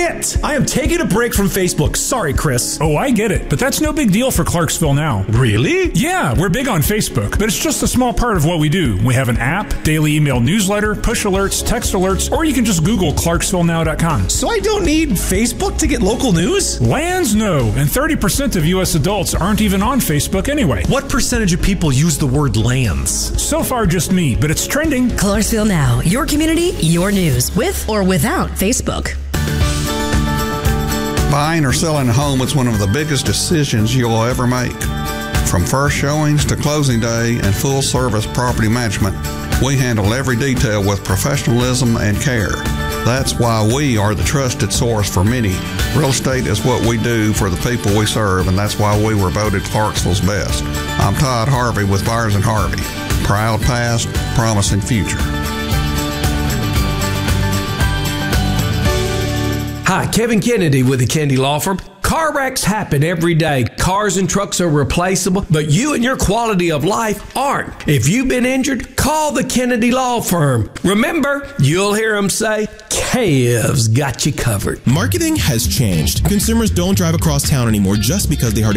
it! I am taking a break from Facebook. Sorry, Chris. Oh, I get it, but that's no big deal for Clarksville Now. Really? Yeah, we're big on Facebook, but it's just a small part of what we do. We have an app, daily email newsletter, push alerts, text alerts, or you can just Google ClarksvilleNow.com. So I don't need Facebook to get local news? Lands, no, and 30% of U.S. adults aren't even on Facebook anyway. What percentage of people use the word lands? So far, just me, but it's trending. Clarksville Now, your community, your news, with or without Facebook. Buying or selling a home is one of the biggest decisions you'll ever make. From first showings to closing day and full-service property management, we handle every detail with professionalism and care. That's why we are the trusted source for many. Real estate is what we do for the people we serve, and that's why we were voted Clarksville's best. I'm Todd Harvey with Byers & Harvey. Proud past, promising future. Hi, Kevin Kennedy with the Kennedy Law Firm. Car wrecks happen every day. Cars and trucks are replaceable, but you and your quality of life aren't. If you've been injured, call the Kennedy Law Firm. Remember, you'll hear them say, Kev's got you covered. Marketing has changed. Consumers don't drive across town anymore just because they heard